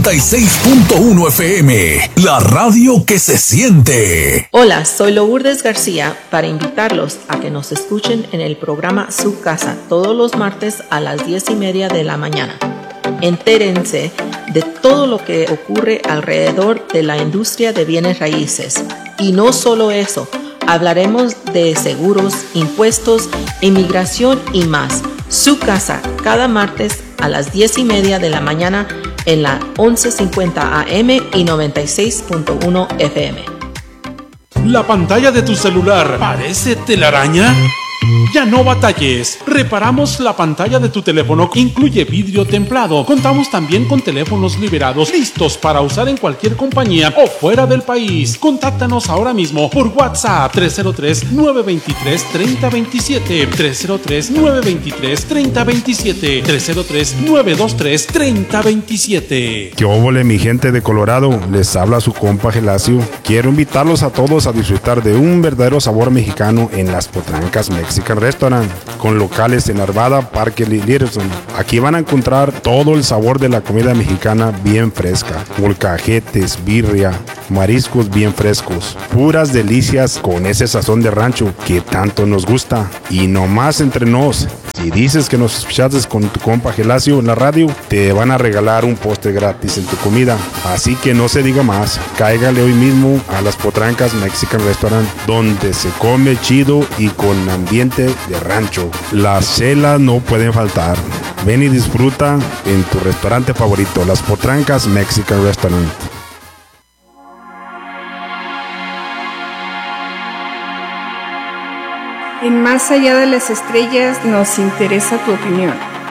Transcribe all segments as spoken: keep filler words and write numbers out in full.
noventa y seis punto uno F M, la radio que se siente. Hola, soy Lourdes García para invitarlos a que nos escuchen en el programa Su Casa todos los martes a las diez y media de la mañana. Entérense de todo lo que ocurre alrededor de la industria de bienes raíces. Y no solo eso, hablaremos de seguros, impuestos, inmigración y más. Su Casa, cada martes a las diez y media de la mañana en la once cincuenta A M y noventa y seis punto uno F M. ¿La pantalla de tu celular parece telaraña? Ya no batalles, reparamos la pantalla de tu teléfono, incluye vidrio templado. Contamos también con teléfonos liberados, listos para usar en cualquier compañía o fuera del país. Contáctanos ahora mismo por WhatsApp tres cero tres, nueve dos tres, tres cero dos siete, tres cero tres, nueve dos tres, tres cero dos siete, tres cero tres, nueve dos tres, tres cero dos siete. ¿Qué óvole, mi gente de Colorado? Les habla su compa Gelacio. Quiero invitarlos a todos a disfrutar de un verdadero sabor mexicano en las Potrancas Mexican Restaurant, con locales en Arvada, Parque Littleton. Aquí van a encontrar todo el sabor de la comida mexicana bien fresca, molcajetes, birria, mariscos bien frescos, puras delicias con ese sazón de rancho que tanto nos gusta. Y no más entre nos, si dices que nos escuchaste con tu compa Gelacio en la radio, te van a regalar un postre gratis en tu comida. Así que no se diga más, cáigale hoy mismo a las Potrancas Mexican Restaurant, donde se come chido y con ambiente de rancho. Las chelas no pueden faltar. Ven y disfruta en tu restaurante favorito, las Potrancas Mexican Restaurant. En Más Allá de las Estrellas nos interesa tu opinión.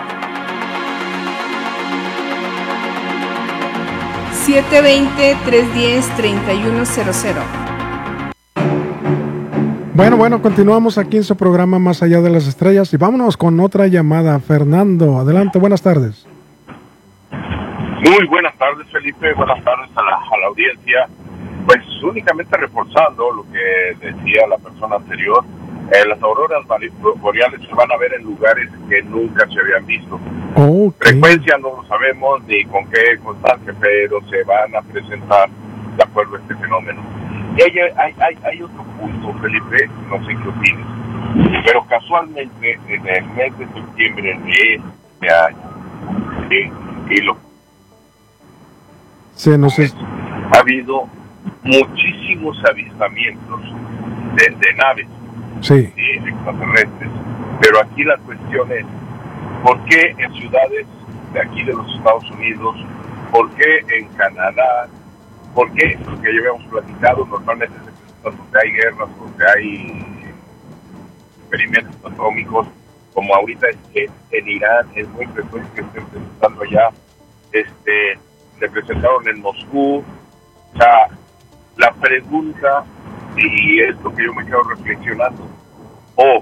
siete dos cero, tres uno cero, tres uno cero cero. Bueno, bueno, continuamos aquí en su programa Más Allá de las Estrellas y vámonos con otra llamada. Fernando, adelante, buenas tardes. Muy buenas tardes, Felipe, buenas tardes a la, a la audiencia. Pues únicamente reforzando lo que decía la persona anterior, eh, las auroras boreales se van a ver en lugares que nunca se habían visto. Okay. Frecuencia no lo sabemos ni con qué constancia, pero se van a presentar de acuerdo a este fenómeno. Y hay, hay, hay, hay otro punto, Felipe, no sé qué opinas, pero casualmente en el mes de septiembre de este año, ¿sí? y lo sí, no sé. ha habido muchísimos avistamientos de, de naves, sí. ¿sí? extraterrestres, pero aquí la cuestión es, ¿por qué en ciudades de aquí de los Estados Unidos? ¿Por qué en Canadá? ¿Por qué? Porque ya habíamos platicado, normalmente se presenta donde hay guerras, donde hay experimentos atómicos, como ahorita es que en Irán es muy frecuente que estén presentando allá, este, se presentaron en Moscú. O sea, la pregunta, y es lo que yo me quedo reflexionando, o oh,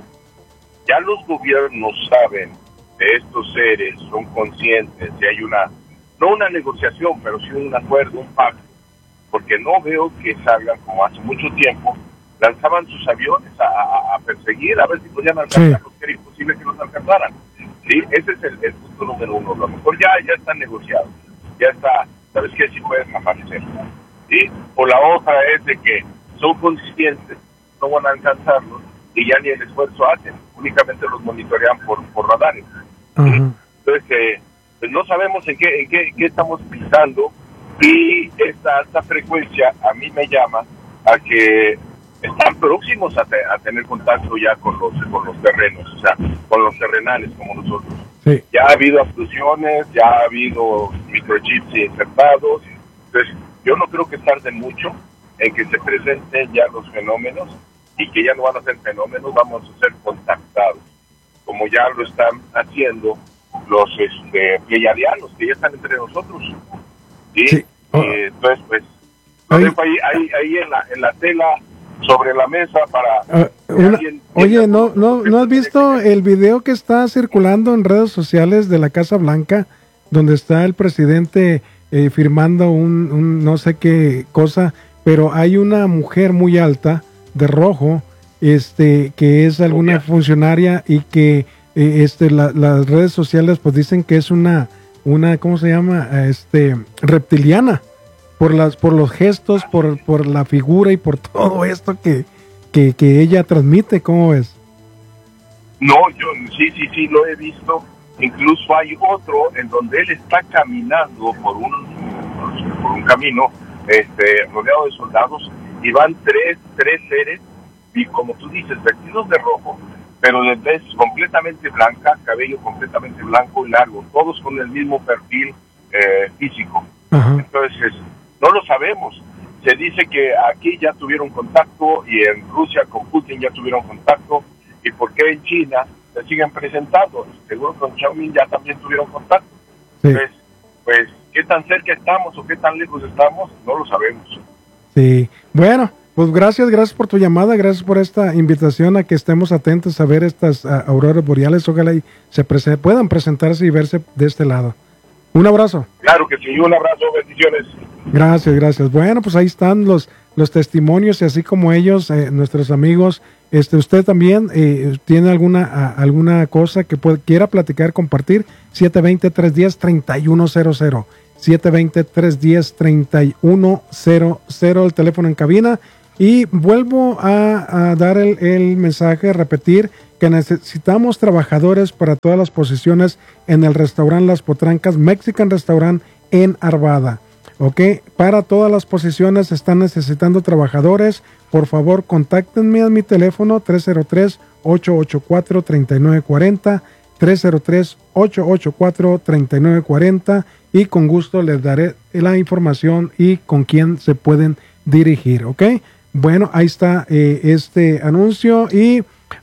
ya los gobiernos saben de estos seres, son conscientes, si hay una, no una negociación, pero sí un acuerdo, un pacto, porque no veo que salgan como hace mucho tiempo, lanzaban sus aviones a, a, a perseguir, a ver si podían alcanzar, sí. porque era imposible que los alcanzaran. ¿Sí? Ese es el, el punto número uno. A lo mejor ya, ya están negociados, ya está, ¿sabes qué? Si pueden aparecer. ¿Sí? O la otra es de que son conscientes, no van a alcanzarlos y ya ni el esfuerzo hacen, únicamente los monitorean por, por radares. ¿Sí? Uh-huh. Entonces, eh, pues no sabemos en qué, en qué, qué estamos pisando. Y esta alta frecuencia a mí me llama a que están próximos a, te, a tener contacto ya con los con los terrenos, o sea, con los terrenales como nosotros. Sí. Ya ha habido abducciones, ya ha habido microchips insertados. Entonces, yo no creo que tarden mucho en que se presenten ya los fenómenos y que ya no van a ser fenómenos, vamos a ser contactados, como ya lo están haciendo los este, pleiadianos, que ya están entre nosotros. ¿Sí? Sí. Oh. Eh, entonces, pues, lo dejo ahí, ahí, ahí en, la, en la tela, sobre la mesa para... Uh, una, oye, ¿no, no, ¿no has visto el video que está circulando en redes sociales de la Casa Blanca, donde está el presidente eh, firmando un, un no sé qué cosa, pero hay una mujer muy alta, de rojo, este que es alguna funcionaria y que eh, este la, las redes sociales pues dicen que es una una, ¿cómo se llama? Este, reptiliana, por las, por los gestos, por, por la figura y por todo esto que, que, que ella transmite. ¿Cómo ves? No, yo sí, sí, sí, lo he visto. Incluso hay otro en donde él está caminando por un, por un camino, este, rodeado de soldados, y van tres, tres seres, y como tú dices, vestidos de rojo, pero de tez completamente blanca, cabello completamente blanco y largo, todos con el mismo perfil eh, físico. Ajá. Entonces, no lo sabemos. Se dice que aquí ya tuvieron contacto, y en Rusia con Putin ya tuvieron contacto, y por qué en China se siguen presentando. Seguro con Xiaomi ya también tuvieron contacto. Sí. Entonces, pues, ¿qué tan cerca estamos o qué tan lejos estamos? No lo sabemos. Sí, bueno, pues gracias, gracias por tu llamada, gracias por esta invitación a que estemos atentos a ver estas uh, auroras boreales. Ojalá y se prese- puedan presentarse y verse de este lado. Un abrazo. Claro que sí, un abrazo, bendiciones. Gracias, gracias. Bueno, pues ahí están los, los testimonios, y así como ellos, eh, nuestros amigos. Este, usted también eh, tiene alguna a, alguna cosa que puede, quiera platicar, compartir. siete dos cero, tres uno cero, tres uno cero cero. siete dos cero, tres uno cero, tres uno cero cero, el teléfono en cabina. Y vuelvo a, a dar el, el mensaje, repetir que necesitamos trabajadores para todas las posiciones en el restaurante Las Potrancas Mexican Restaurant en Arvada. Ok, para todas las posiciones están necesitando trabajadores. Por favor, contáctenme a mi teléfono tres cero tres, ocho ocho cuatro, tres nueve cuatro cero, tres cero tres, ocho ocho cuatro, tres nueve cuatro cero, y con gusto les daré la información y con quién se pueden dirigir. Ok, bueno, ahí está eh, este anuncio, y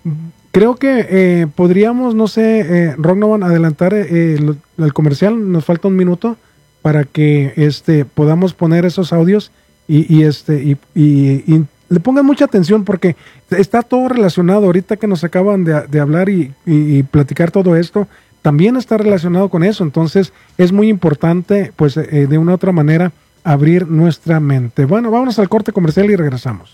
creo que eh, podríamos, no sé, eh, Rognovan, adelantar eh, el, el comercial. Nos falta un minuto para que este podamos poner esos audios y, y este y, y, y le pongan mucha atención, porque está todo relacionado. Ahorita que nos acaban de, de hablar y, y, y platicar todo esto, también está relacionado con eso. Entonces es muy importante, pues eh, de una u otra manera, abrir nuestra mente. Bueno, vámonos al corte comercial y regresamos.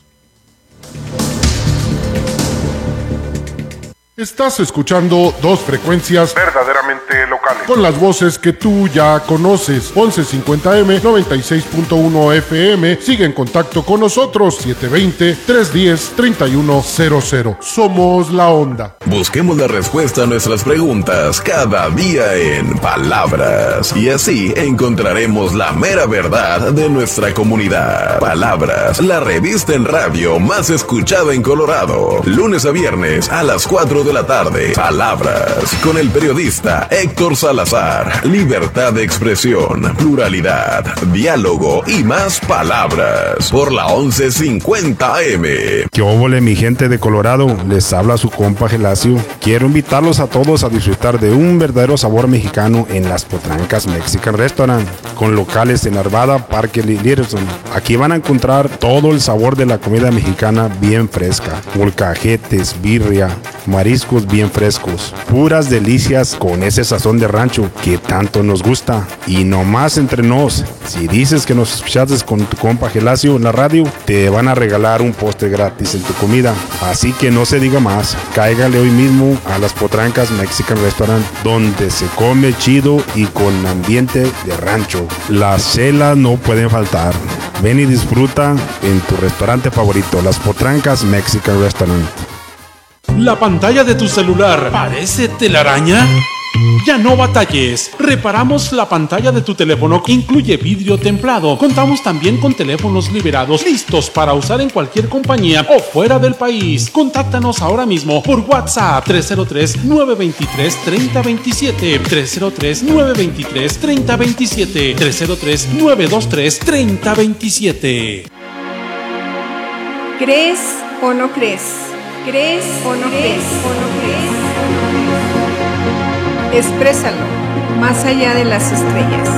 Estás escuchando dos frecuencias verdaderamente locales, con las voces que tú ya conoces. once cincuenta eme, noventa y seis punto uno efe eme. Sigue en contacto con nosotros. siete dos cero, tres uno cero, tres uno cero cero. Somos la onda. Busquemos la respuesta a nuestras preguntas cada día en Palabras, y así encontraremos la mera verdad de nuestra comunidad. Palabras, la revista en radio más escuchada en Colorado. Lunes a viernes a las cuatro de la tarde. Palabras, con el periodista Héctor Salazar. Libertad de expresión, pluralidad, diálogo y más palabras. Por la once cincuenta eme. ¿Qué óvole, mi gente de Colorado? Les habla su compa Gelacio. Quiero invitarlos a todos a disfrutar de un verdadero sabor mexicano en Las Potrancas Mexican Restaurant, con locales en Arvada, Parque Littleton. Aquí van a encontrar todo el sabor de la comida mexicana bien fresca. Molcajetes, birria, mariscos bien frescos, puras delicias con ese sazón de rancho que tanto nos gusta. Y no más entre nos, si dices que nos escuchaste con tu compa Gelacio en la radio, te van a regalar un postre gratis en tu comida. Así que no se diga más, cáigale hoy mismo a Las Potrancas Mexican Restaurant, donde se come chido y con ambiente de rancho. Las chelas no pueden faltar. Ven y disfruta en tu restaurante favorito, Las Potrancas Mexican Restaurant. ¿La pantalla de tu celular parece telaraña? Ya no batalles, reparamos la pantalla de tu teléfono, incluye vidrio templado. Contamos también con teléfonos liberados, listos para usar en cualquier compañía o fuera del país. Contáctanos ahora mismo por WhatsApp tres cero tres, nueve dos tres, tres cero dos siete, tres cero tres, nueve dos tres, tres cero dos siete, tres cero tres, nueve dos tres, tres cero dos siete. ¿Crees o no crees? ¿Crees o no crees? ¿O no crees? Exprésalo, más allá de las estrellas.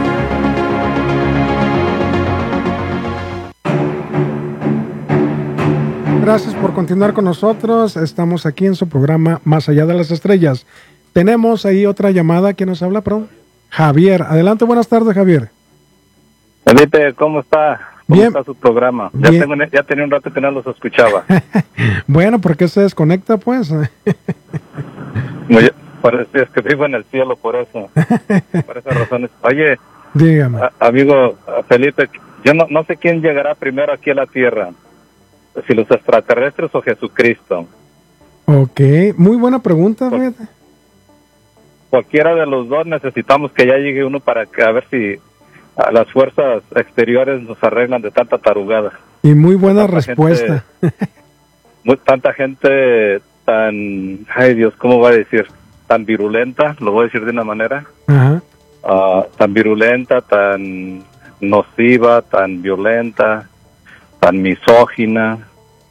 Gracias por continuar con nosotros. Estamos aquí en su programa Más allá de las estrellas. Tenemos ahí otra llamada. ¿Quién nos habla, perdón? Javier. Adelante, buenas tardes, Javier. Felipe, ¿cómo está? ¿Cómo Bien. está su programa? Ya, tengo, ya tenía un rato que no los escuchaba. Bueno, ¿por qué se desconecta, pues? Como ya, por eso es que vivo en el cielo, por eso. Por esas razones. Oye, dígame. A, amigo Felipe, yo no, no sé quién llegará primero aquí a la tierra, si los extraterrestres o Jesucristo. Ok, muy buena pregunta, fíjate. Cualquiera de los dos necesitamos que ya llegue uno para que a ver si a las fuerzas exteriores nos arreglan de tanta tarugada. Y muy buena tanta respuesta. Gente, muy, tanta gente tan, ay Dios, ¿cómo va a decir? Tan virulenta, lo voy a decir de una manera. Ajá. Uh, tan virulenta, tan nociva, tan violenta, tan misógina,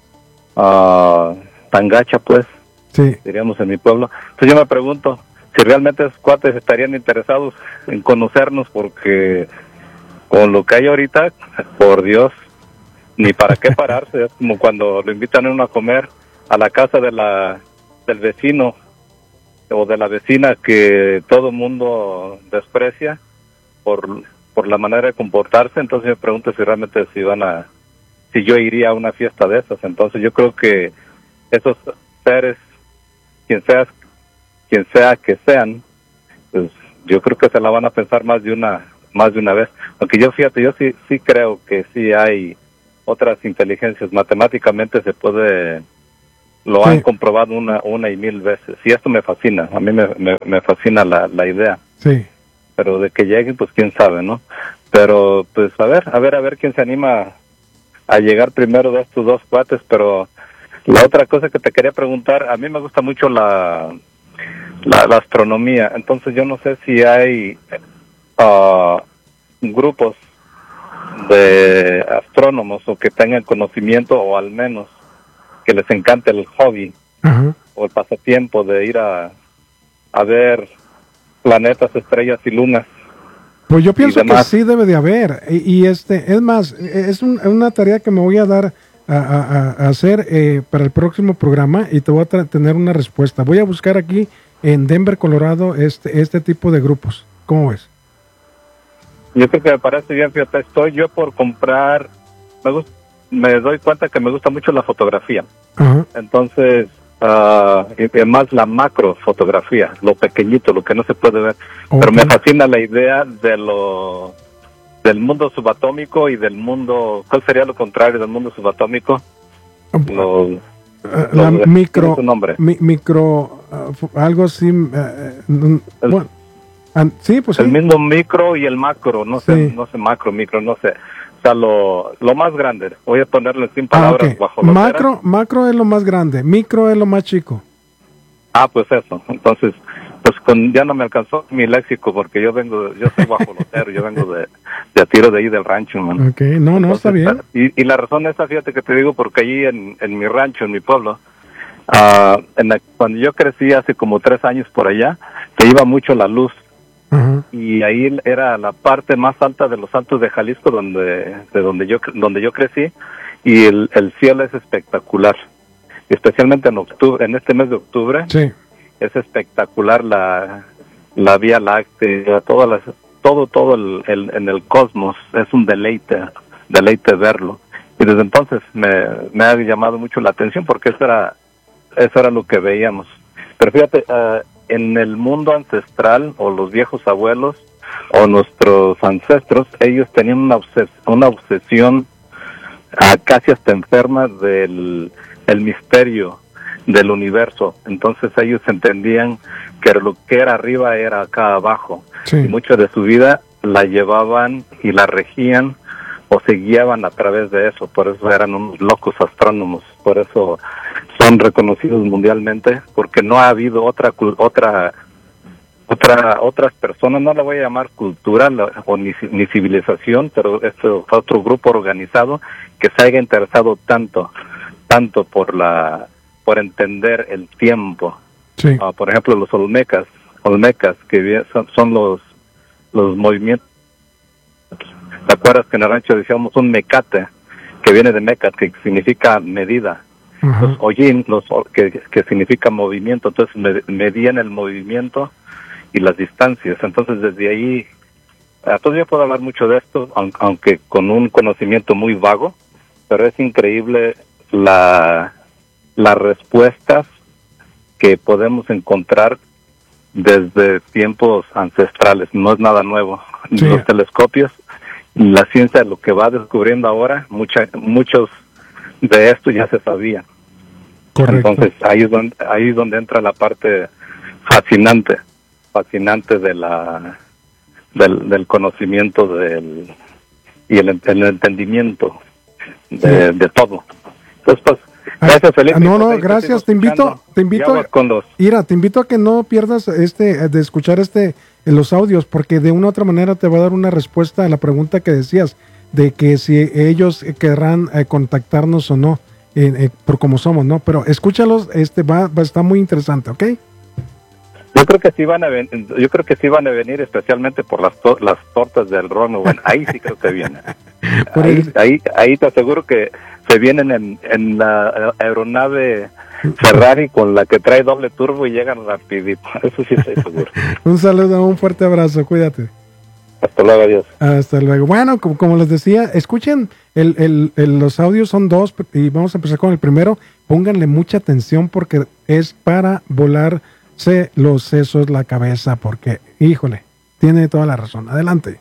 uh, tan gacha, pues, sí, diríamos en mi pueblo. Entonces yo me pregunto si realmente esos cuates estarían interesados en conocernos, porque con lo que hay ahorita, por Dios, ni para qué pararse. Es como cuando lo invitan a uno a comer a la casa de la del vecino o de la vecina que todo el mundo desprecia por por la manera de comportarse. Entonces me pregunto si realmente si van a si yo iría a una fiesta de esas. Entonces yo creo que esos seres, quien sea quien sea que sean, pues yo creo que se la van a pensar más de una más de una vez. Aunque yo, fíjate, yo sí sí creo que sí hay otras inteligencias. Matemáticamente se puede, lo sí. han comprobado una una y mil veces. Y esto me fascina, a mí me, me, me fascina la, la idea. Sí. Pero de que lleguen, pues quién sabe, ¿no? Pero pues a ver, a ver, a ver quién se anima a llegar primero de estos dos cuates. Pero la otra cosa que te quería preguntar, a mí me gusta mucho la la, la astronomía. Entonces yo no sé si hay uh, grupos de astrónomos o que tengan conocimiento, o al menos que les encante el hobby. Ajá. O el pasatiempo de ir a a ver planetas, estrellas y lunas. Pues yo pienso que sí debe de haber. Y, y este, es más, es un, una tarea que me voy a dar a, a, a hacer eh, para el próximo programa, y te voy a tra- tener una respuesta. Voy a buscar aquí en Denver, Colorado, este, este tipo de grupos. ¿Cómo ves? Yo creo que me parece bien, fíjate, estoy yo por comprar, me, gust, me doy cuenta que me gusta mucho la fotografía. Ajá. Entonces, uh, y además la macro fotografía, lo pequeñito, lo que no se puede ver. Okay. Pero me fascina la idea de lo del mundo subatómico y del mundo, ¿cuál sería lo contrario del mundo subatómico? Lo, uh, la lo, micro, su nombre? Mi, micro, uh, algo así, uh, uh, el, bueno. Sí, pues el sí. mismo micro y el macro, no sé, sí. no sé, macro, micro, no sé. O sea, lo, lo más grande. Voy a ponerle sin palabras ah, okay. bajo macro, macro es lo más grande, micro es lo más chico. Ah, pues eso. Entonces, pues con, ya no me alcanzó mi léxico, porque yo vengo, yo soy guajolotero, yo vengo de, de a tiro de ahí del rancho, man. Ok, no, no, Entonces, está bien. Y, y la razón es esa, fíjate que te digo, porque allí en, en mi rancho, en mi pueblo, uh, en la, cuando yo crecí hace como tres años por allá, se iba mucho la luz. Uh-huh. Y ahí era la parte más alta de los Altos de Jalisco, donde de donde yo donde yo crecí, y el, el cielo es espectacular, especialmente en octubre, en este mes de octubre. Sí. Es espectacular la la Vía Láctea, todas las todo todo el, el en el cosmos, es un deleite deleite verlo. Y desde entonces me me ha llamado mucho la atención, porque eso era eso era lo que veíamos. Pero fíjate, uh, en el mundo ancestral, o los viejos abuelos, o nuestros ancestros, ellos tenían una, obses- una obsesión uh, casi hasta enferma del el misterio del universo. Entonces ellos entendían que lo que era arriba era acá abajo. Sí. Y mucho de su vida la llevaban y la regían o se guiaban a través de eso. Por eso eran unos locos astrónomos. Por eso son reconocidos mundialmente, porque no ha habido otra otra otra otras personas, no la voy a llamar cultura o ni, ni civilización, pero este otro grupo organizado que se haya interesado tanto tanto por la por entender el tiempo. Sí. Uh, por ejemplo, los olmecas, olmecas que son, son los los movimientos. ¿Te acuerdas que en el rancho decíamos un mecate, que viene de mecat, que significa medida? Uh-huh. Los hollín, los, que, que significa movimiento. Entonces med, medían el movimiento y las distancias. Entonces desde ahí, entonces yo puedo hablar mucho de esto, aunque con un conocimiento muy vago, pero es increíble la las respuestas que podemos encontrar desde tiempos ancestrales, no es nada nuevo. Sí. Los telescopios, la ciencia lo que va descubriendo ahora, mucha, muchos de esto ya se sabía. Correcto. Entonces ahí es donde, ahí es donde entra la parte fascinante, fascinante de la del, del conocimiento del y el, el entendimiento de, Sí. de todo. Entonces, pues, gracias, Felipe. Ah, no, no, Pues, ahí te gracias. sigo Te invito, escuchando. te invito, Ya vas con los- Ira, te invito a que no pierdas este, de escuchar este, en los audios, porque de una u otra manera te va a dar una respuesta a la pregunta que decías, de que si ellos querrán eh, contactarnos o no, eh, eh, por como somos, ¿no? Pero escúchalos, este va, va a estar muy interesante, ¿ok? Yo creo que sí van a ven- yo creo que sí van a venir, especialmente por las to- las tortas del Ron. Bueno, ahí sí creo que vienen. Por ahí, el- ahí ahí te aseguro que se vienen en, en la aeronave Ferrari con la que trae doble turbo y llegan rapidito. Eso sí estoy seguro. Un saludo, un fuerte abrazo, cuídate. Hasta luego, adiós. Hasta luego. Bueno, como, como les decía, escuchen, el, el, el- los audios son dos y vamos a empezar con el primero. Pónganle mucha atención porque es para volarse los sesos, la cabeza, porque, híjole, tiene toda la razón. Adelante.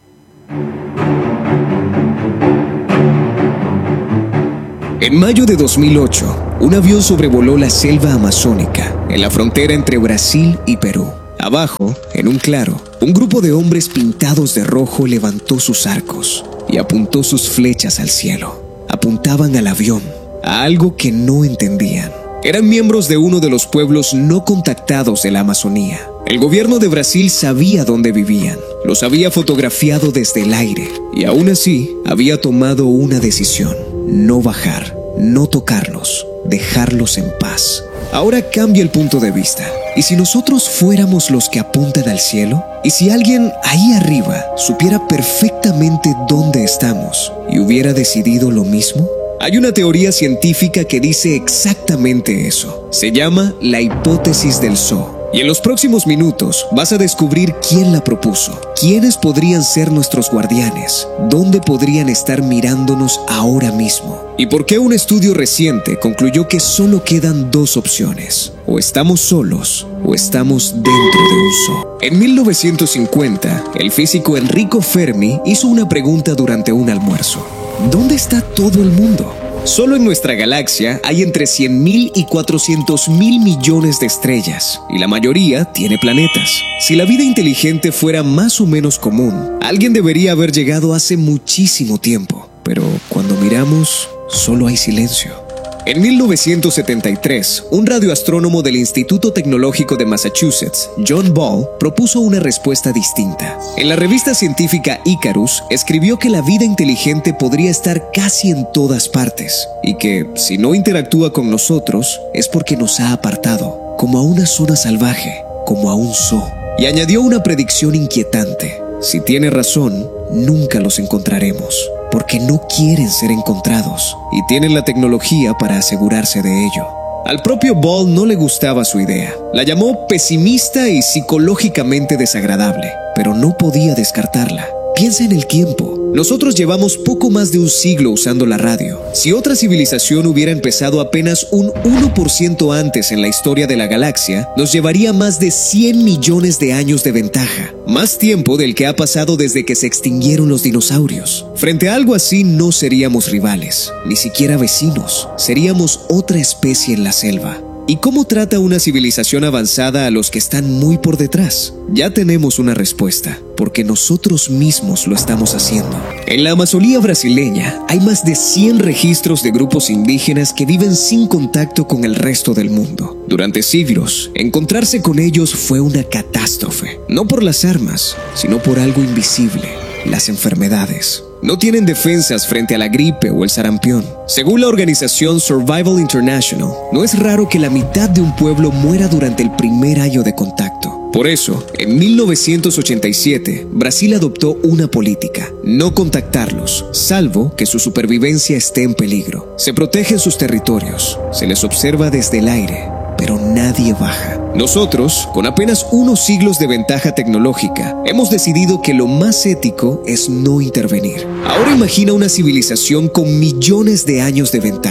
En mayo de dos mil ocho, un avión sobrevoló la selva amazónica, en la frontera entre Brasil y Perú. Abajo, en un claro, un grupo de hombres pintados de rojo levantó sus arcos y apuntó sus flechas al cielo. Apuntaban al avión, a algo que no entendían. Eran miembros de uno de los pueblos no contactados de la Amazonía. El gobierno de Brasil sabía dónde vivían, los había fotografiado desde el aire y aún así había tomado una decisión: no bajar, no tocarlos, dejarlos en paz. Ahora cambia el punto de vista. ¿Y si nosotros fuéramos los que apuntan al cielo? ¿Y si alguien ahí arriba supiera perfectamente dónde estamos y hubiera decidido lo mismo? Hay una teoría científica que dice exactamente eso. Se llama la hipótesis del zoo. Y en los próximos minutos vas a descubrir quién la propuso, quiénes podrían ser nuestros guardianes, dónde podrían estar mirándonos ahora mismo, y por qué un estudio reciente concluyó que solo quedan dos opciones: o estamos solos o estamos dentro de un zoo. En mil novecientos cincuenta, el físico Enrico Fermi hizo una pregunta durante un almuerzo: ¿dónde está todo el mundo? Solo en nuestra galaxia hay entre cien mil y cuatrocientos mil millones de estrellas, y la mayoría tiene planetas. Si la vida inteligente fuera más o menos común, alguien debería haber llegado hace muchísimo tiempo. Pero cuando miramos, solo hay silencio. En mil novecientos setenta y tres, un radioastrónomo del Instituto Tecnológico de Massachusetts, John Ball, propuso una respuesta distinta. En la revista científica Icarus, escribió que la vida inteligente podría estar casi en todas partes, y que, si no interactúa con nosotros, es porque nos ha apartado, como a una zona salvaje, como a un zoo. Y añadió una predicción inquietante: si tiene razón, nunca los encontraremos, porque no quieren ser encontrados y tienen la tecnología para asegurarse de ello. Al propio Ball no le gustaba su idea. La llamó pesimista y psicológicamente desagradable, pero no podía descartarla. Piensa en el tiempo. Nosotros llevamos poco más de un siglo usando la radio. Si otra civilización hubiera empezado apenas un uno por ciento antes en la historia de la galaxia, nos llevaría más de cien millones de años de ventaja. Más tiempo del que ha pasado desde que se extinguieron los dinosaurios. Frente a algo así no seríamos rivales, ni siquiera vecinos. Seríamos otra especie en la selva. ¿Y cómo trata una civilización avanzada a los que están muy por detrás? Ya tenemos una respuesta, porque nosotros mismos lo estamos haciendo. En la Amazonía brasileña hay más de cien registros de grupos indígenas que viven sin contacto con el resto del mundo. Durante siglos, encontrarse con ellos fue una catástrofe, no por las armas, sino por algo invisible: las enfermedades. No tienen defensas frente a la gripe o el sarampión. Según la organización Survival International, no es raro que la mitad de un pueblo muera durante el primer año de contacto. Por eso, en mil novecientos ochenta y siete, Brasil adoptó una política: no contactarlos, salvo que su supervivencia esté en peligro. Se protegen sus territorios, se les observa desde el aire, pero nadie baja. Nosotros, con apenas unos siglos de ventaja tecnológica, hemos decidido que lo más ético es no intervenir. Ahora imagina una civilización con millones de años de ventaja. ¿Qué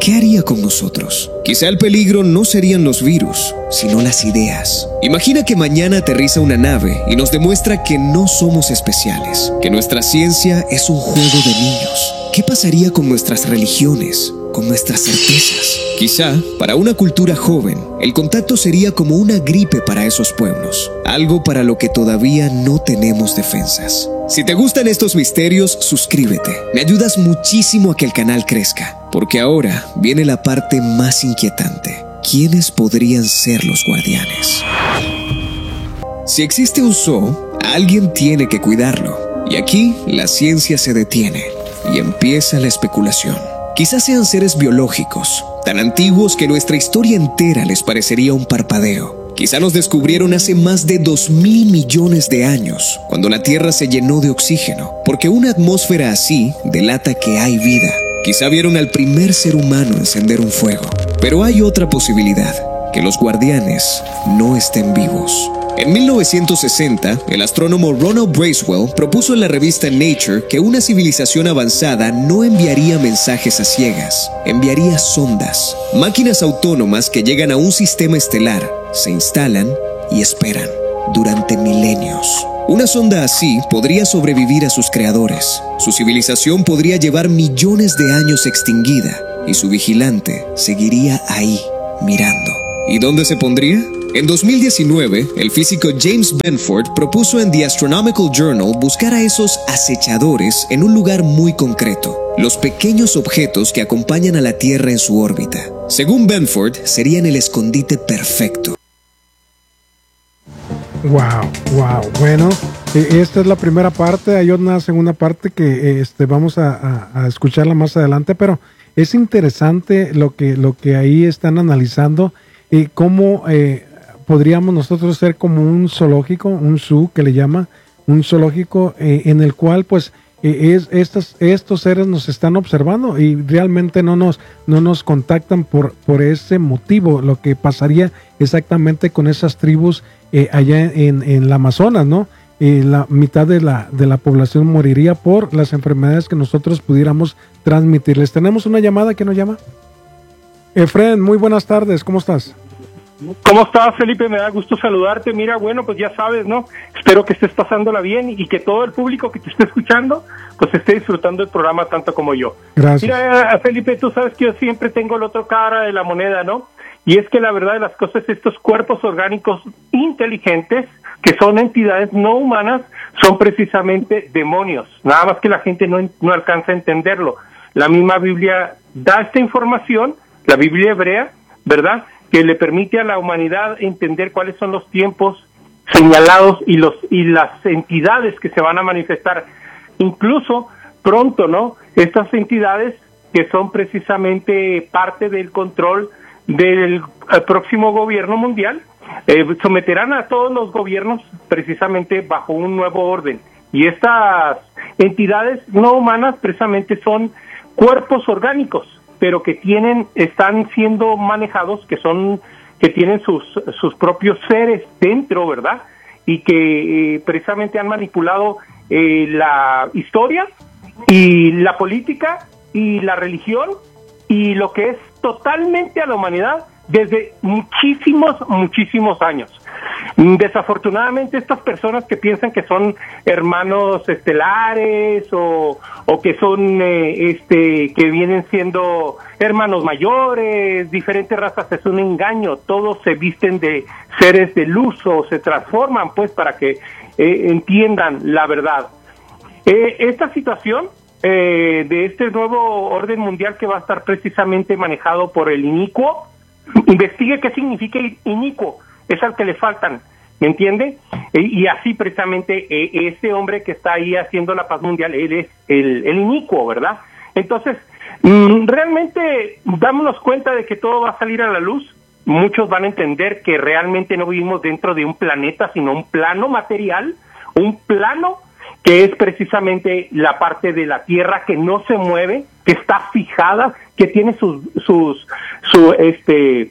¿qué haría con nosotros? Quizá el peligro no serían los virus, sino las ideas. Imagina que mañana aterriza una nave y nos demuestra que no somos especiales, que nuestra ciencia es un juego de niños. ¿Qué pasaría con nuestras religiones, con nuestras certezas? Quizá, para una cultura joven, el contacto sería como una gripe para esos pueblos, algo para lo que todavía no tenemos defensas. Si te gustan estos misterios, suscríbete. Me ayudas muchísimo a que el canal crezca, porque ahora viene la parte más inquietante. ¿Quiénes podrían ser los guardianes? Si existe un zoo, alguien tiene que cuidarlo. Y aquí la ciencia se detiene y empieza la especulación. Quizás sean seres biológicos, tan antiguos que nuestra historia entera les parecería un parpadeo. Quizá nos descubrieron hace más de dos mil millones de años, cuando la Tierra se llenó de oxígeno, porque una atmósfera así delata que hay vida. Quizá vieron al primer ser humano encender un fuego. Pero hay otra posibilidad, que los guardianes no estén vivos. En mil novecientos sesenta, el astrónomo Ronald Bracewell propuso en la revista Nature que una civilización avanzada no enviaría mensajes a ciegas, enviaría sondas, máquinas autónomas que llegan a un sistema estelar, se instalan y esperan durante milenios. Una sonda así podría sobrevivir a sus creadores. Su civilización podría llevar millones de años extinguida y su vigilante seguiría ahí, mirando. ¿Y dónde se pondría? En dos mil diecinueve, el físico James Benford propuso en The Astronomical Journal buscar a esos acechadores en un lugar muy concreto, los pequeños objetos que acompañan a la Tierra en su órbita. Según Benford, serían el escondite perfecto. Wow, wow. Bueno, eh, esta es la primera parte. Hay una segunda parte que eh, este, vamos a, a, a escucharla más adelante, pero es interesante lo que, lo que ahí están analizando y eh, cómo eh, podríamos nosotros ser como un zoológico, un zoo que le llama, un zoológico eh, en el cual pues eh, es, estos, estos seres nos están observando y realmente no nos, no nos contactan por, por ese motivo. Lo que pasaría exactamente con esas tribus eh, allá en, en la Amazonas, ¿no? Eh, la mitad de la, de la población moriría por las enfermedades que nosotros pudiéramos transmitirles. Tenemos una llamada que nos llama. Efren, muy buenas tardes, ¿cómo estás? ¿Cómo estás, Felipe? Me da gusto saludarte. Mira, bueno, pues ya sabes, ¿no? Espero que estés pasándola bien y que todo el público que te esté escuchando, pues esté disfrutando el programa tanto como yo. Gracias. Mira, Felipe, tú sabes que yo siempre tengo la otra cara de la moneda, ¿no? Y es que la verdad de las cosas, estos cuerpos orgánicos inteligentes, que son entidades no humanas, son precisamente demonios. Nada más que la gente no, no alcanza a entenderlo. La misma Biblia da esta información, la Biblia hebrea, ¿verdad?, que le permite a la humanidad entender cuáles son los tiempos señalados y los y las entidades que se van a manifestar. Incluso pronto, ¿no? Estas entidades que son precisamente parte del control del próximo gobierno mundial, eh, someterán a todos los gobiernos precisamente bajo un nuevo orden. Y estas entidades no humanas precisamente son cuerpos orgánicos, pero que tienen, están siendo manejados, que son, que tienen sus, sus propios seres dentro, ¿verdad? Y que eh, precisamente han manipulado eh, la historia y la política y la religión y lo que es totalmente a la humanidad desde muchísimos, muchísimos años. Desafortunadamente, estas personas que piensan que son hermanos estelares o, o que son, eh, este, que vienen siendo hermanos mayores, diferentes razas, es un engaño. Todos se visten de seres de luz o se transforman, pues, para que eh, entiendan la verdad. Eh, esta situación eh, de este nuevo orden mundial que va a estar precisamente manejado por el inicuo, investigue qué significa inicuo. Es al que le faltan, ¿me entiende? E, y así precisamente eh, ese hombre que está ahí haciendo la paz mundial, él es el, el inicuo, ¿verdad? Entonces, mmm, realmente dámonos cuenta de que todo va a salir a la luz. Muchos van a entender que realmente no vivimos dentro de un planeta, sino un plano material, un plano que es precisamente la parte de la Tierra que no se mueve, que está fijada, que tiene sus sus su este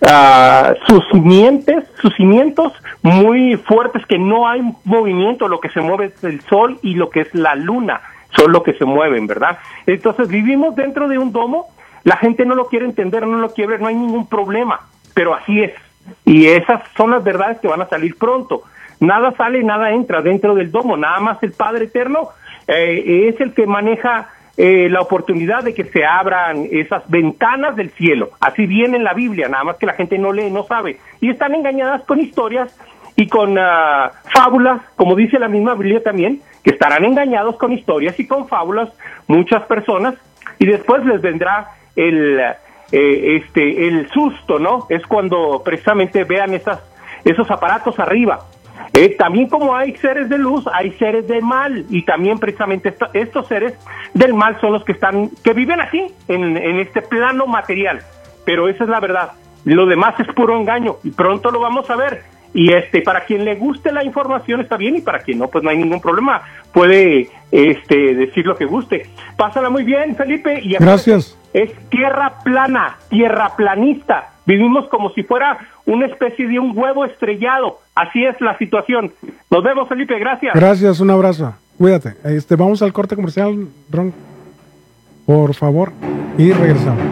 uh, sus simientes, sus cimientos muy fuertes, que no hay movimiento. Lo que se mueve es el sol y lo que es la luna, son lo que se mueven, ¿verdad? Entonces vivimos dentro de un domo La gente no lo quiere entender, no lo quiere ver, no hay ningún problema, pero así es. Y esas son las verdades que van a salir pronto. Nada sale, nada entra dentro del domo, nada más el Padre Eterno eh, es el que maneja eh, la oportunidad de que se abran esas ventanas del cielo. Así viene en la Biblia, nada más que la gente no lee, no sabe. Y están engañadas con historias y con uh, fábulas, como dice la misma Biblia también, que estarán engañados con historias y con fábulas muchas personas, y después les vendrá el... Eh, este el susto, ¿no? Es cuando precisamente vean esas esos aparatos arriba. Eh, también como hay seres de luz, hay seres de mal, y también precisamente esto, estos seres del mal son los que están, que viven aquí, en, en este plano material. Pero esa es la verdad. Lo demás es puro engaño, y pronto lo vamos a ver. Y este, para quien le guste la información está bien, y para quien no, pues no hay ningún problema. Puede este decir lo que guste. Pásala muy bien, Felipe. Y gracias. Es tierra plana, tierra planista. Vivimos como si fuera una especie de un huevo estrellado. Así es la situación. Nos vemos, Felipe. Gracias. Gracias, un abrazo. Cuídate. Este, vamos al corte comercial, Ron. Por favor. Y regresamos.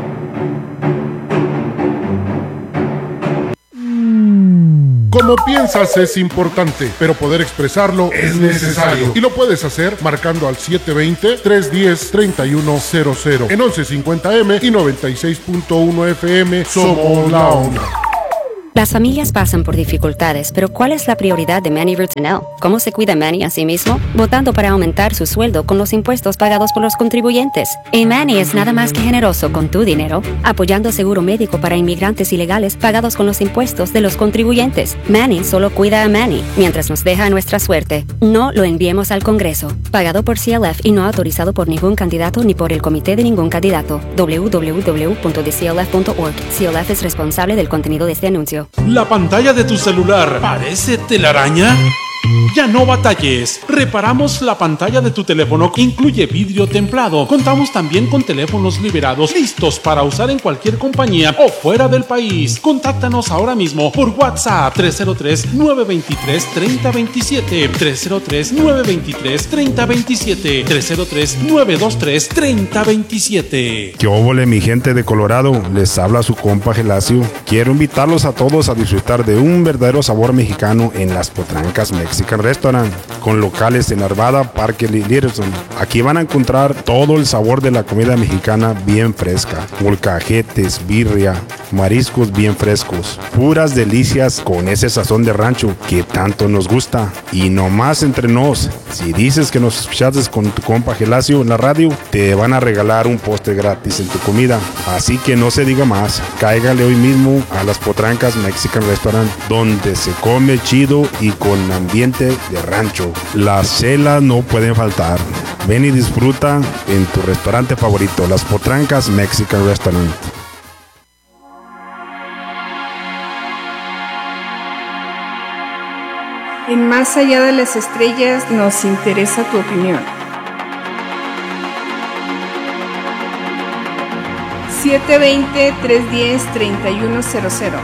Como piensas es importante, pero poder expresarlo es necesario. Y lo puedes hacer marcando al siete dos cero, tres uno cero, tres uno cero cero. En once cincuenta eme y noventa y seis punto uno efe eme somos la onda. Las familias pasan por dificultades, pero ¿cuál es la prioridad de Manny Roots N L? ¿Cómo se cuida Manny a sí mismo? Votando para aumentar su sueldo con los impuestos pagados por los contribuyentes. Y Manny es nada más que generoso con tu dinero, apoyando seguro médico para inmigrantes ilegales pagados con los impuestos de los contribuyentes. Manny solo cuida a Manny, mientras nos deja a nuestra suerte. No lo enviemos al Congreso. Pagado por C L F y no autorizado por ningún candidato ni por el comité de ningún candidato. doble u doble u doble u punto d c l f punto org. C L F es responsable del contenido de este anuncio. ¿La pantalla de tu celular parece telaraña? Ya no batalles. Reparamos la pantalla de tu teléfono. Incluye vidrio templado. Contamos también con teléfonos liberados listos para usar en cualquier compañía o fuera del país. Contáctanos ahora mismo por WhatsApp tres cero tres, nueve dos tres, tres cero dos siete, tres cero tres, nueve dos tres, tres cero dos siete, tres cero tres, nueve dos tres, tres cero dos siete. ¿Qué óvole, mi gente de Colorado? Les habla su compa Gelacio. Quiero invitarlos a todos a disfrutar de un verdadero sabor mexicano en las Potrancas Mexican Restaurant, con locales en Arvada, Parque y Littleton. Aquí van a encontrar todo el sabor de la comida mexicana bien fresca, molcajetes, birria, mariscos bien frescos, puras delicias con ese sazón de rancho que tanto nos gusta. Y no más entre nos, si dices que nos escuchaste con tu compa Gelacio en la radio, te van a regalar un postre gratis en tu comida. Así que no se diga más, cáigale hoy mismo a las Potrancas Mexican Restaurant, donde se come chido y con ambiente de rancho. Las celas no pueden faltar. Ven y disfruta en tu restaurante favorito, las Potrancas Mexican Restaurant. En Más Allá de las Estrellas nos interesa tu opinión. siete dos cero, tres uno cero, tres uno cero cero.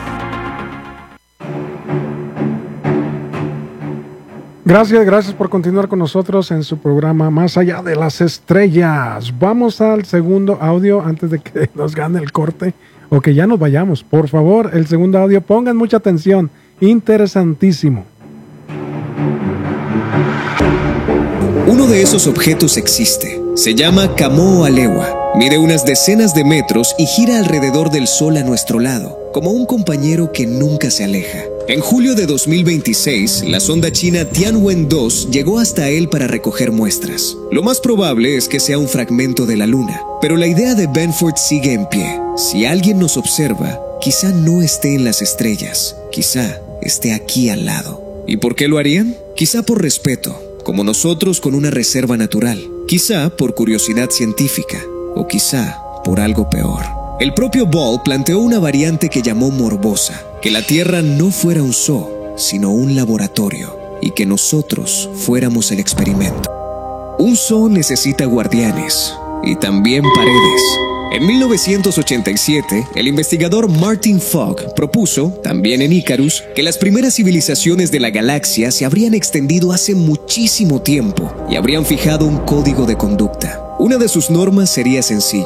Gracias, gracias por continuar con nosotros en su programa Más Allá de las Estrellas. Vamos al segundo audio antes de que nos gane el corte o que ya nos vayamos. Por favor, el segundo audio, pongan mucha atención. Interesantísimo. Uno de esos objetos existe. Se llama Kamoa Alewa. Mide unas decenas de metros y gira alrededor del Sol a nuestro lado, como un compañero que nunca se aleja. En julio de dos mil veintiséis, la sonda china Tianwen dos llegó hasta él para recoger muestras. Lo más probable es que sea un fragmento de la Luna, pero la idea de Benford sigue en pie. Si alguien nos observa, quizá no esté en las estrellas, quizá esté aquí al lado. ¿Y por qué lo harían? Quizá por respeto, como nosotros con una reserva natural. Quizá por curiosidad científica, o quizá por algo peor. El propio Ball planteó una variante que llamó morbosa, que la Tierra no fuera un zoo, sino un laboratorio, y que nosotros fuéramos el experimento. Un zoo necesita guardianes, y también paredes. En mil novecientos ochenta y siete, el investigador Martin Fogg propuso, también en Icarus, que las primeras civilizaciones de la galaxia se habrían extendido hace muchísimo tiempo y habrían fijado un código de conducta. Una de sus normas sería sencilla: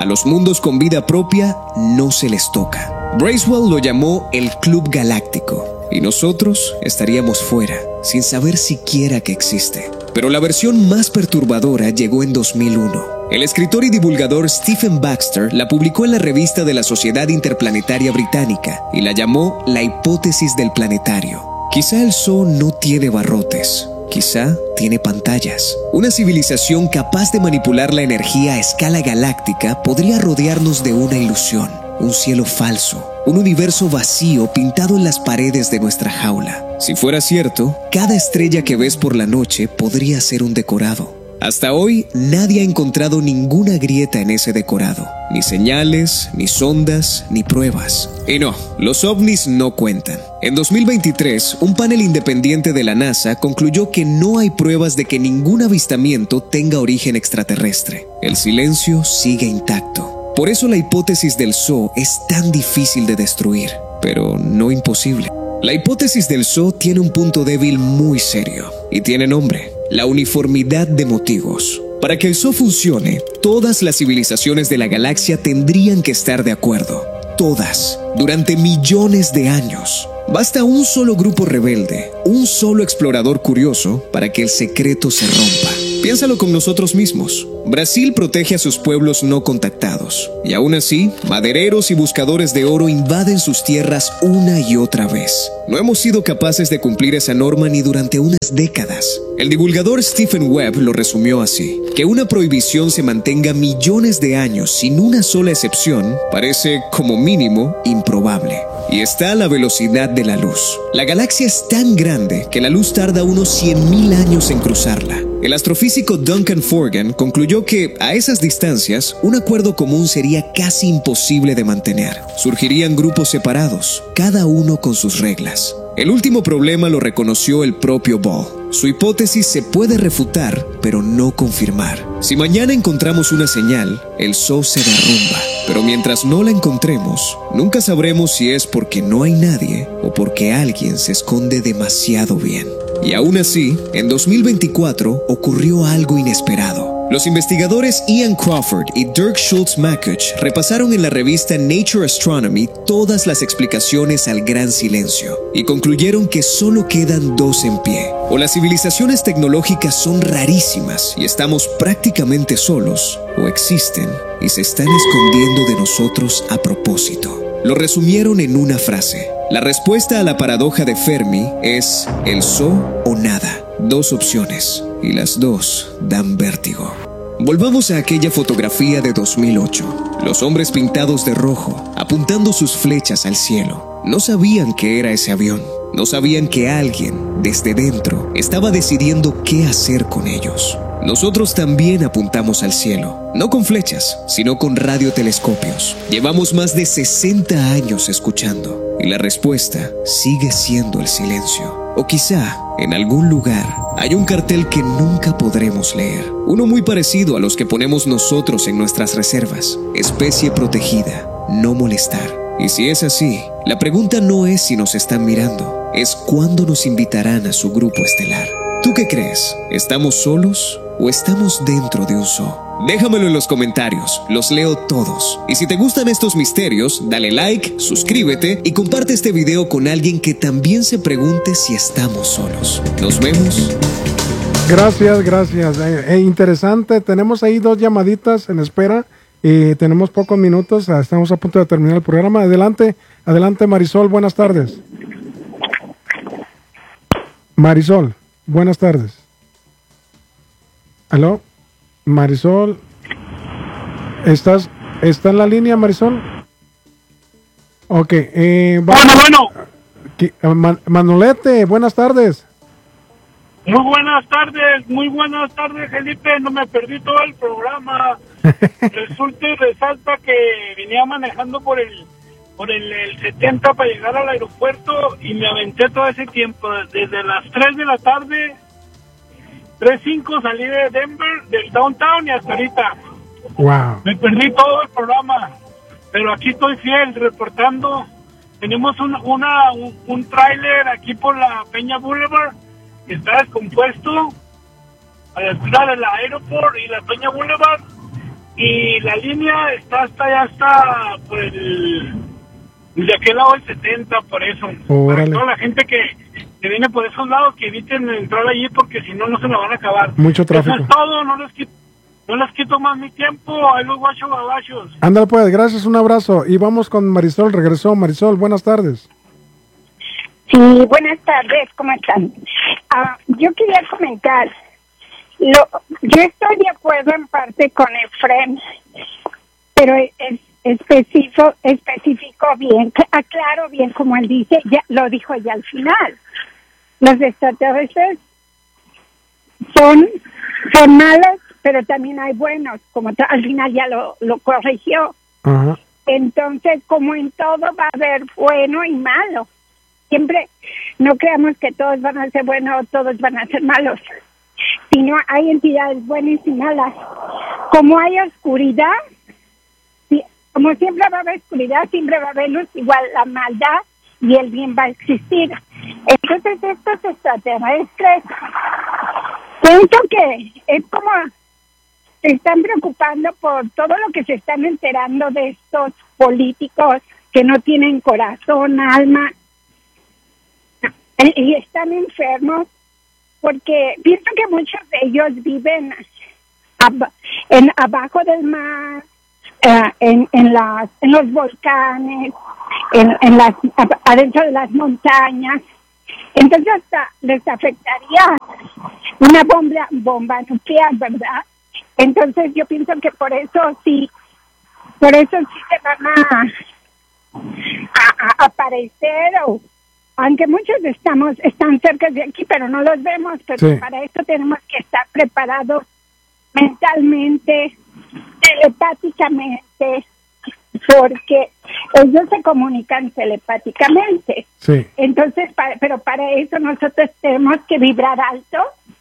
A los mundos con vida propia no se les toca. Bracewell lo llamó el Club Galáctico, y nosotros estaríamos fuera, sin saber siquiera que existe. Pero la versión más perturbadora llegó en dos mil uno. El escritor y divulgador Stephen Baxter la publicó en la revista de la Sociedad Interplanetaria Británica y la llamó La hipótesis del planetario. Quizá el zoo no tiene barrotes, quizá tiene pantallas. Una civilización capaz de manipular la energía a escala galáctica podría rodearnos de una ilusión, un cielo falso, un universo vacío pintado en las paredes de nuestra jaula. Si fuera cierto, cada estrella que ves por la noche podría ser un decorado. Hasta hoy, nadie ha encontrado ninguna grieta en ese decorado. Ni señales, ni sondas, ni pruebas. Y no, los ovnis no cuentan. En dos mil veintitrés, un panel independiente de la NASA concluyó que no hay pruebas de que ningún avistamiento tenga origen extraterrestre. El silencio sigue intacto. Por eso la hipótesis del zoo es tan difícil de destruir, pero no imposible. La hipótesis del zoo tiene un punto débil muy serio, y tiene nombre: la uniformidad de motivos. Para que el zoo funcione, todas las civilizaciones de la galaxia tendrían que estar de acuerdo. Todas, durante millones de años. Basta un solo grupo rebelde, un solo explorador curioso, para que el secreto se rompa. Piénsalo con nosotros mismos. Brasil protege a sus pueblos no contactados, y aún así, madereros y buscadores de oro invaden sus tierras una y otra vez. No hemos sido capaces de cumplir esa norma ni durante unas décadas. El divulgador Stephen Webb lo resumió así: que una prohibición se mantenga millones de años sin una sola excepción parece, como mínimo, improbable. Y está a la velocidad de la luz. La galaxia es tan grande que la luz tarda unos cien mil años en cruzarla. El astrofísico Duncan Forgan concluyó que, a esas distancias, un acuerdo común sería casi imposible de mantener. Surgirían grupos separados, cada uno con sus reglas. El último problema lo reconoció el propio Ball. Su hipótesis se puede refutar, pero no confirmar. Si mañana encontramos una señal, el zoo se derrumba. Pero mientras no la encontremos, nunca sabremos si es porque no hay nadie o porque alguien se esconde demasiado bien. Y aún así, en dos mil veinticuatro ocurrió algo inesperado. Los investigadores Ian Crawford y Dirk Schultz-Makuch repasaron en la revista Nature Astronomy todas las explicaciones al gran silencio y concluyeron que solo quedan dos en pie. O las civilizaciones tecnológicas son rarísimas y estamos prácticamente solos, o existen y se están escondiendo de nosotros a propósito. Lo resumieron en una frase: la respuesta a la paradoja de Fermi es el zoo o nada. Dos opciones, y las dos dan vértigo. Volvamos a aquella fotografía de dos mil ocho. Los hombres pintados de rojo, apuntando sus flechas al cielo. No sabían qué era ese avión. No sabían que alguien, desde dentro, estaba decidiendo qué hacer con ellos. Nosotros también apuntamos al cielo, no con flechas, sino con radiotelescopios. Llevamos más de sesenta años escuchando, y la respuesta sigue siendo el silencio. O quizá, en algún lugar, hay un cartel que nunca podremos leer. Uno muy parecido a los que ponemos nosotros en nuestras reservas: especie protegida, no molestar. Y si es así, la pregunta no es si nos están mirando, es cuándo nos invitarán a su grupo estelar. ¿Tú qué crees? ¿Estamos solos o estamos dentro de un zoo? Déjamelo en los comentarios, los leo todos. Y si te gustan estos misterios, dale like, suscríbete y comparte este video con alguien que también se pregunte si estamos solos. Nos vemos. Gracias, gracias. Eh, eh, interesante. Tenemos ahí dos llamaditas en espera y tenemos pocos minutos. Estamos a punto de terminar el programa. Adelante, adelante Marisol, buenas tardes. Marisol, buenas tardes. ¿Aló? Marisol, ¿estás está en la línea, Marisol? Ok, eh, bueno, bueno. Man, Manolete, buenas tardes. Muy buenas tardes, muy buenas tardes, Felipe, no me perdí todo el programa. Resulta y resalta que venía manejando por el por el, el setenta para llegar al aeropuerto y me aventé todo ese tiempo, desde las tres de la tarde, tres cinco salí de Denver, del downtown y hasta ahorita. Wow. Me perdí todo el programa, pero aquí estoy fiel, reportando. Tenemos un, una, un, un tráiler aquí por la Peña Boulevard, que está descompuesto, a la altura del aeropuerto y la Peña Boulevard, y la línea está hasta allá, hasta por el, de aquel lado del setenta, por eso. Órale. Para toda la gente que, que viene por esos lados, que eviten entrar allí porque si no, no se la van a acabar. Mucho tráfico. Eso es todo, no les quito, no les quito más mi tiempo, ahí los guachos babachos. Ándale pues, gracias, un abrazo. Y vamos con Marisol, regresó. Marisol, buenas tardes. Sí, buenas tardes, ¿cómo están? Uh, yo quería comentar, lo, yo estoy de acuerdo en parte con Efraín, pero es, especifico, especifico bien, aclaro bien como él dice, ya lo dijo ya al final. Los extraterrestres son, son malos, pero también hay buenos, como al final ya lo, lo corrigió. Ajá. Entonces, como en todo va a haber bueno y malo. Siempre no creamos que todos van a ser buenos o todos van a ser malos, sino hay entidades buenas y malas. Como hay oscuridad, como siempre va a haber oscuridad, siempre va a haber luz, igual la maldad y el bien va a existir. Entonces estos extraterrestres, siento que es como se están preocupando por todo lo que se están enterando de estos políticos que no tienen corazón, alma, y están enfermos porque pienso que muchos de ellos viven ab en abajo del mar, uh, en en las en los volcanes, en en las adentro de las montañas. Entonces hasta les afectaría una bomba bomba nuclear, ¿verdad? Entonces yo pienso que por eso sí, por eso sí se van a a, a aparecer, o aunque muchos estamos están cerca de aquí, pero no los vemos, pero sí. Para eso tenemos que estar preparados mentalmente, telepáticamente, porque ellos se comunican telepáticamente. Sí. Entonces, para, pero para eso nosotros tenemos que vibrar alto,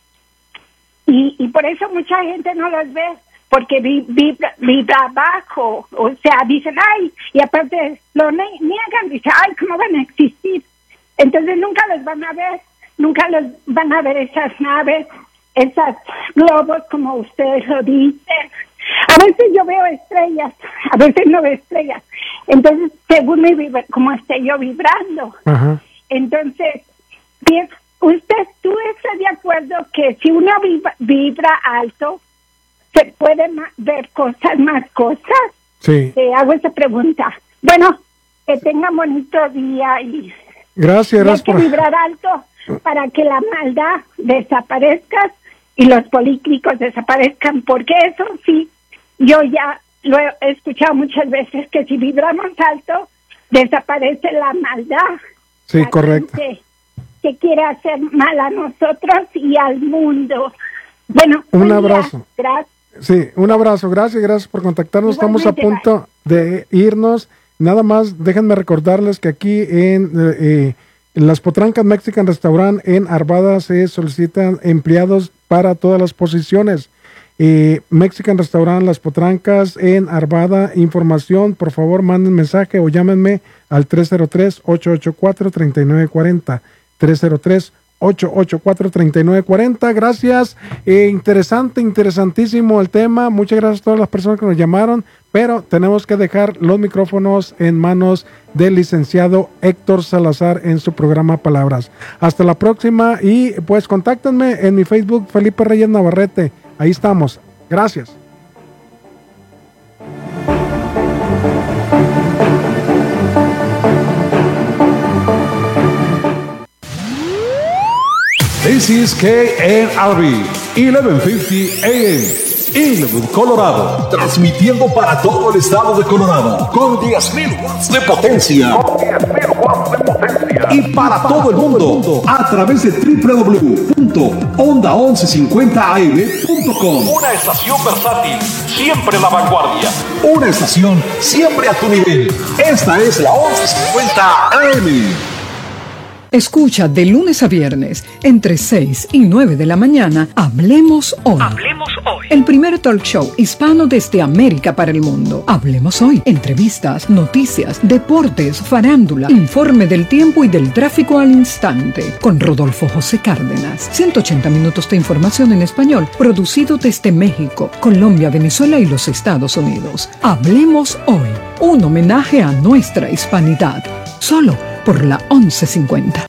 y, y por eso mucha gente no los ve, porque vibra, vibra bajo, o sea, dicen, ay, y aparte lo niegan, dicen, ay, ¿cómo van a existir? Entonces nunca los van a ver, nunca los van a ver esas naves, esas globos, como ustedes lo dicen. A veces yo veo estrellas, a veces no veo estrellas. Entonces, según mi vibra, como esté yo vibrando. Ajá. Entonces, bien, usted, ¿tú estás de acuerdo que si uno vibra, vibra alto, se pueden ver cosas, más cosas? Sí. Te hago esa pregunta. Bueno, que tengan bonito día y... Gracias, gracias. Hay que vibrar alto para que la maldad desaparezca y los políticos desaparezcan, porque eso sí, yo ya lo he escuchado muchas veces, que si vibramos alto, desaparece la maldad. Sí, la correcto. gente que quiere hacer mal a nosotros y al mundo. Bueno, un día. abrazo. Gracias. Sí, un abrazo. Gracias, gracias por contactarnos. Estamos a punto de irnos. Nada más, déjenme recordarles que aquí en, eh, en las Potrancas Mexican Restaurant en Arvada se solicitan empleados para todas las posiciones. Eh, Mexican Restaurant Las Potrancas en Arvada. Información, por favor, manden mensaje o llámenme al tres cero tres, ocho ocho cuatro, tres nueve cuatro cero. tres cero tres, ocho ocho cuatro, tres nueve cuatro cero. Gracias. Eh, interesante, interesantísimo el tema. Muchas gracias a todas las personas que nos llamaron. Pero tenemos que dejar los micrófonos en manos del licenciado Héctor Salazar en su programa Palabras. Hasta la próxima y pues contáctenme en mi Facebook Felipe Reyes Navarrete. Ahí estamos. Gracias. This is K N R B, eleven fifty A M. Inwood, Colorado, transmitiendo para todo el estado de Colorado con diez mil watts de potencia. Y para todo el mundo a través de doble u doble u doble u punto onda once cincuenta a m punto com. Una estación versátil, siempre la vanguardia. Una estación siempre a tu nivel. Esta es la once cincuenta A M. Escucha de lunes a viernes entre seis y nueve de la mañana. Hablemos hoy. Hablemos hoy. Hoy. El primer talk show hispano desde América para el mundo. Hablemos Hoy. Entrevistas, noticias, deportes, farándula, informe del tiempo y del tráfico al instante. Con Rodolfo José Cárdenas. ciento ochenta minutos de información en español, producido desde México, Colombia, Venezuela y los Estados Unidos. Hablemos Hoy. Un homenaje a nuestra hispanidad. Solo por la once cincuenta.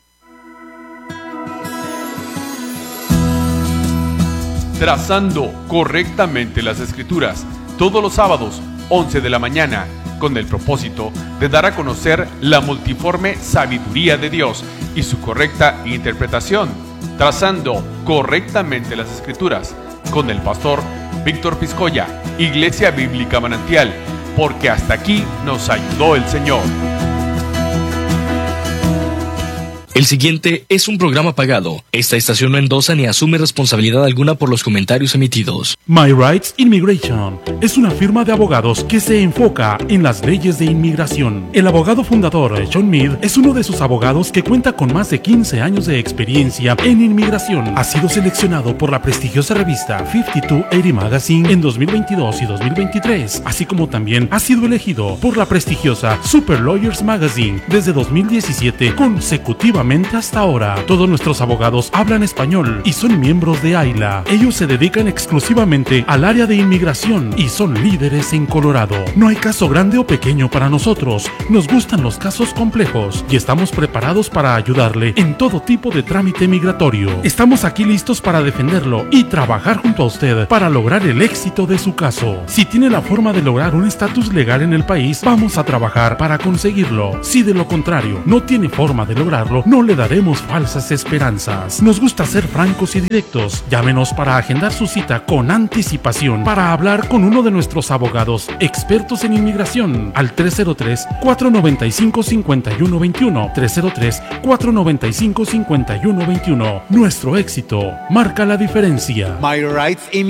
Trazando correctamente las escrituras, todos los sábados, once de la mañana, con el propósito de dar a conocer la multiforme sabiduría de Dios y su correcta interpretación. Trazando correctamente las escrituras, con el pastor Víctor Piscoya, Iglesia Bíblica Manantial, porque hasta aquí nos ayudó el Señor. El siguiente es un programa pagado. Esta estación no endosa ni asume responsabilidad alguna por los comentarios emitidos. My Rights Immigration es una firma de abogados que se enfoca en las leyes de inmigración. El abogado fundador, John Mead, es uno de sus abogados que cuenta con más de quince años de experiencia en inmigración. Ha sido seleccionado por la prestigiosa revista cincuenta y dos ochenta Magazine en dos mil veintidós y dos mil veintitrés, así como también ha sido elegido por la prestigiosa Super Lawyers Magazine desde dos mil diecisiete consecutivamente. Hasta ahora, todos nuestros abogados hablan español y son miembros de AILA. Ellos se dedican exclusivamente al área de inmigración y son líderes en Colorado. No hay caso grande o pequeño para nosotros. Nos gustan los casos complejos y estamos preparados para ayudarle en todo tipo de trámite migratorio. Estamos aquí listos para defenderlo y trabajar junto a usted para lograr el éxito de su caso. Si tiene la forma de lograr un estatus legal en el país, vamos a trabajar para conseguirlo. Si de lo contrario no tiene forma de lograrlo, no le daremos falsas esperanzas. Nos gusta ser francos y directos. Llámenos para agendar su cita con anticipación para hablar con uno de nuestros abogados expertos en inmigración al tres cero tres, cuatro nueve cinco, cinco uno dos uno, tres cero tres, cuatro nueve cinco, cinco uno dos uno. Nuestro éxito marca la diferencia. My Rights Immigration.